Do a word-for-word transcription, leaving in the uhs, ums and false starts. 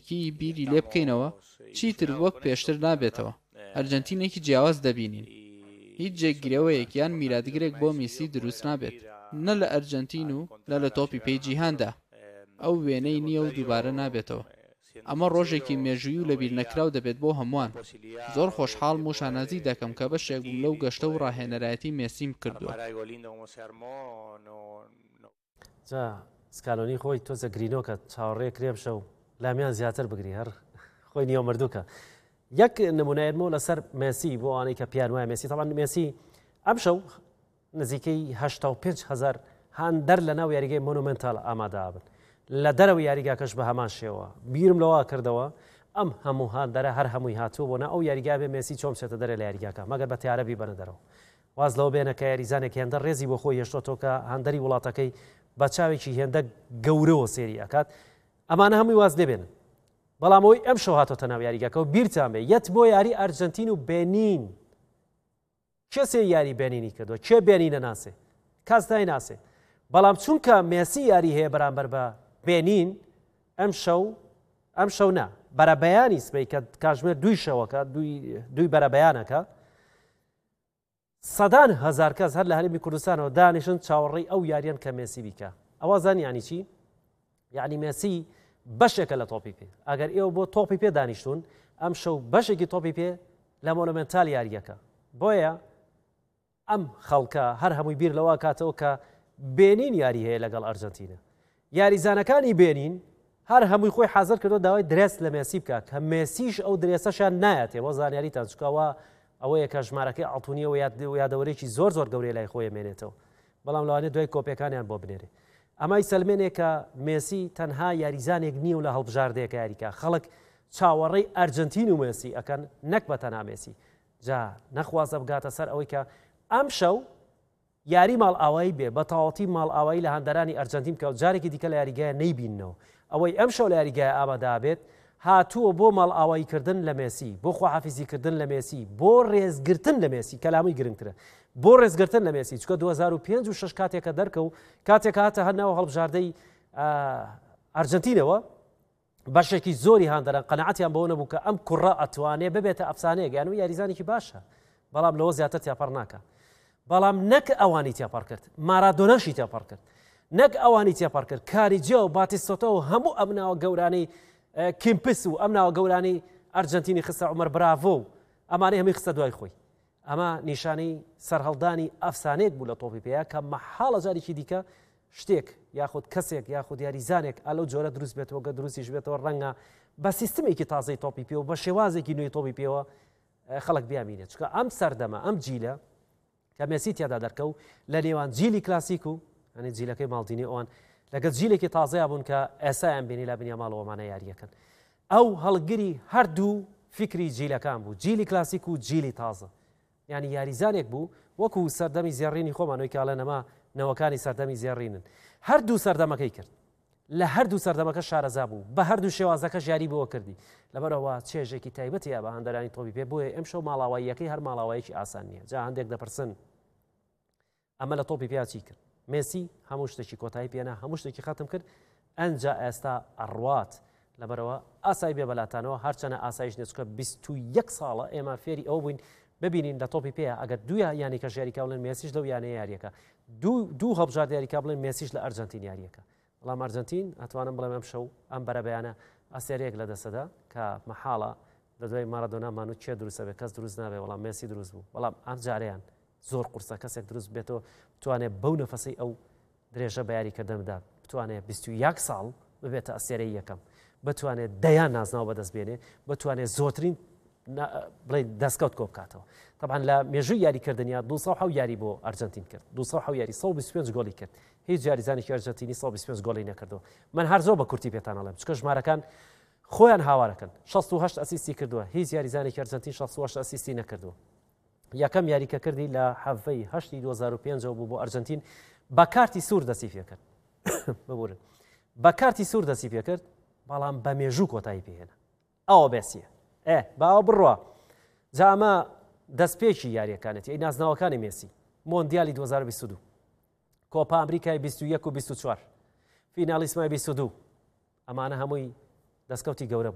نزیکی بیری لێ بکەینەوە چیتر وەک پێشتر نابێتەوە. ئەرجەنتینێکی جیاواز دەبینین. هیچ جێگیرەوەیەکیان میراتگرێک بۆ میسی دروست نابێت، نە لە ئەرجەنتین و نە لە تۆپی پێی جیهاندا. ئەو وێنەی نییە و دووبارە نابێتەوە. ئەمە ڕۆژێکی مێژووی و لەبیر نەکراو دەبێت بۆ هەمووان. زۆر خۆشحاڵ و شانازی دەکەم کە بەشێک بووم لەو گەشتە و ڕاهێنەرایەتی مێسیم کردووە. جا سکالۆنی خۆی تۆزە گرینۆکە چاوەڕێ کرێم شە و لامیان زیاتر بگری هەر خۆی نیوە مردووکە. یەک نمونایەتمەوە لەسەر مێسی بۆ ئەوانەی کە پیان وایە مێسی تاوان مێسی ئەم شەو نزیکەی هەشتا و پێنج هەزار هاندەر لە ناو یاریگەی مۆنومنتال ئامادەبن لە دەرەوە یاریگاکەش بە هەمان شێوە بیرم لەوە کردەوە ئەم هەموو هاندەرە هەر هەمووی هاتووە بۆ ئەو یاریگا بێ مێسی چۆم چێتە دەرە لە یاریگاکە مەگەر بە تیارەبی بەنە دەرەوە واز لەوە بێنە کە یاریزانێک هێندە ڕێزی بۆ خۆی هێشتۆتۆکە هەندەری وڵاتەکەی بە چاوێکی هێندە گەورەوە سێری ئەکات ئەمانە هەمووی واز دەبێنن بەڵام ئەوی ئەم شەو هاتۆتە ناو یاریگاکە و بیرتان بێ یەت بۆ یاری ئەرجەنتین و بێنین کێسێ یاری بێنینی کردووە کێ بێنینە ناسێ کاس نایناسێ بەڵام چونکە مێسی یاری هەیە بەرامبەر بە بێنین ئەم شەو ئەم شەو نا بەرەبەیانی سبەی کە کاژمێر دوی شەوەکە دوی بەرەبەیانەکە سەدان هەزار کەس هەر لە هەرێمی کوردستانەوە دانیشن چاوەڕێی ئەو یاریان کە مێسی بیکە ئەوە زانی یانی چی؟ یعنی مێسی بەشێکە لە تۆپی پێ ئەگەر ئێوە بۆ تۆپی پێ دانیشتون ئەم شەو بەشێکی تۆپی پێ لە مۆنومنتال یاریەکە بۆیە ئەم خەڵکە هەر هەمووی بیر لەوە کاتەوە کە بێنین یاری هەیە لەگەڵ ئەرجەنتینە یاریزانەکانی بێنین هەر هەمووی خۆی حازر کردو داوای درێس لە مێسی بکات کە مێسیش ئەو درێسەشان نایەتێ بۆ زانیاریتان چکەوە ئەوەیە کە ژمارەکەی ئەڵتونیەوە یادەوەرێکی زۆر زۆر گەورەی لای خۆی مێنێتەوە بەڵام لەوانێت دوای کۆپیەکانیان بۆ بنێرێ ئەمای سەلمێنێک کە مێسی تەنها یاریزانێک نییە و لە هەڵبژاردەیەکە یاریکە خەڵک چاوەڕێی ئەرجەنتین و مێسی ئەکەن نەک بە تەنها مێسی جا نەخوازە بگاتە سەر ئەوەی کە ئەم شەو یاری ماڵ ئاوایی بێ بە تاواتی ماڵ ئاوایی لە هەندەرانی ئەرجەنتین کە جارێکی دیکە لە یاریگایە نەیبینەوە ئەوەی ئەم شەو لە یاریگای ئامادابێت هاتووە بۆ ماڵ ئاواییکردن لە مێسی بۆ خواحافیزیکردن لە مێسی بۆ ڕێزگرتن لە مێسی کەلامی گرنگترە بۆ ڕێزگرتن لە مێسی چکە دوو هەزار و پێنج و شەش کاتێکە دەرکە و کاتێک هاتە هەرناوە هەڵبژاردەی ئەرجەنتینەوە بەشێکی زۆری هاندەران قەنەعەتیان بەوە نەبوو کە ئەم کوڕە ئەتوانێ ببێتە ئەفسانەیەک یان و یاریزانێکی باشە بەڵام لەوە زیاتر تیاپەڕ ناکە بەڵام نەک ئەوانی تیاپەڕ کرد مارادۆناشی تیاپەڕ کرد نەک ئەوانی تیاپەڕ کرد کاری جێ و باتیستۆتە و هەموو ئەم ناوە گەورانەی کیمپس و ئەم ناوە گەورانی ئەرجەنتینی خستە عومەر براڤۆ و ئەمانەی هەمووی خستە دوای خۆی ئەمە نیشانەی سەرهەڵدانی ئەفسانەیەک بوو لە تۆپی پێەیە کە مەحاڵە جارێکی دیکە شتێک یاخود کەسێک یاخود یاریزانێک ئەلەو جۆرە دروست بێتەوە گە دروستیش بێتەوە ڕەنگە بە سیستمێکی تازەی تۆپی پێوە بە شێوازێکی نوێی تۆپی پێوە خەڵک بیامینێت چکە ئەم سەردەمە ئەم جیلە کە مێسی تیادا دەرکە و لە نێوان جیلی کلاسیک و ئەنی جیلەکەی ماڵدینی ئەوان لەگەڵ جیلێکی تازەیە بوون کە ئێسایان بینی لا بنیا ماڵەوەمانە یاریەکەن ئەو هەڵگری هەردوو فکری جیلەکان بوو جیلی کلاسیک و جیلی تازە یعنی یاریزانێک بوو وەکو سەردەمی زێڕینی خۆمانەوەی کاڵە نەما نەوەکانی سەردەمی زێڕینن هەردوو سەردەمەکەی کرد لە هەردوو سەردەمەکە شارەزا بوو بە هەردوو شێوازەکە یاری بۆ کردی لەبەرەوە چێژێکی تایبەتیە بە هەندەرانی تۆپی پێ بۆیە ئەم شەو ماڵاواییەکەی هەر ماڵاوایەکی ئاسان نییە جا هەندێک دەپرسن ئەمە لە تۆپی پیاچی کرد مێسی هەموو شتێکی کۆتایی پێنا هەموو شتێکی خاتم کرد ئەنجا ئێستا ئەڕوات لەبەرەوە ئاسایی بێ بەلاتانەوە هەرچەنە ئاسایش نێچکە بیست و یەک ساڵە ئێمە فێری ئەو بووین ببینین لە تۆپی پێە ئەگەر دوو یانی کە یاریکا بڵێن مێسیش لەو یانەیە یاریەکە دوو هەڵبژار یاریکا بڵێن مێسیش لە ئەرجەنتین یاریەکە بەڵام ئەرجەنتین ئەتوانم بڵێم ئەم شەو ئەم بەرەبەیانە ئەسێرەیەک لە دەسەدا کە مەحاڵە لە دوای مارادۆنامان و چێ دروستە بێت کەس دروست نابێ بەڵام مێسی دروست بوو بەڵام ئەم جارەیان زۆر قورسە کەسێک دروست بێتەوە بتوانێت بەو نەفەسەی ئەو درێژە بە یاریکردندا بتوانێت بیست و یەک ساڵ ببێتە ئەسێرەی یەکەم بتوانێت دەیان نازناو بەدەست بێنێ بتوانێت زۆترین بڵێ دەستکەوت کۆ بکاتەوە طبعا لە مێژووی یاریکردنیا دوو سەد و حەوت یاری بۆ ئەرجەنتین کرد دوو سەد و حەوت یاری سەد و بیست و پێنج گۆڵی کرد هیچ یاریزانێکی ئەرجەنتینی سەد و بیست و پێنج گۆڵی نەکردەوە من هەر زۆر بە کورتی پێتان ئەڵێم چکە ژمارەکان خۆیان هاوارەکەن شەست و هەشت ئەسیستی کردووە هیچ یاریزانێکی ئەرجەنتین شەست و هەشت ئەسیستی نەکردووە یەکەم یاریکە کردی لە هەڤەی هەشتی دوو هەزار و پێنج بوو بۆ ئەرجەنتین بە کارتی سوور دەستی پێ کرد ببورن بە کارتی سوور دەستی پێ کرد بەڵام بە مێژوو کۆتایی پێهێنا ئەوە بێسیە ئێ باوە بڕوە جا ئەمە دەستپێکی یاریەکانێتی ئەی نازناوەکانی مێسی مۆندیالی دوو هەزار و بیست و دوو کۆپا ئەمریکای بیست و یەک و بیست و چوار فینالیسمای بیست و دوو ئەمانە هەمووی دەستکەوتی گەورە